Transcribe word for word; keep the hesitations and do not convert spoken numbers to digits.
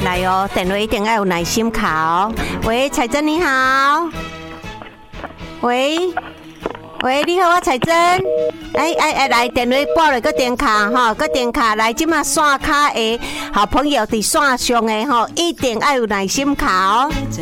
来哦，电话一定要有耐心卡哦。喂，彩珍你好。喂。喂，你好，我彩珍。哎哎哎，来电话拨了个电卡哈，个电卡来，即马线卡的好朋友伫线上的吼，一定要有耐心卡哦。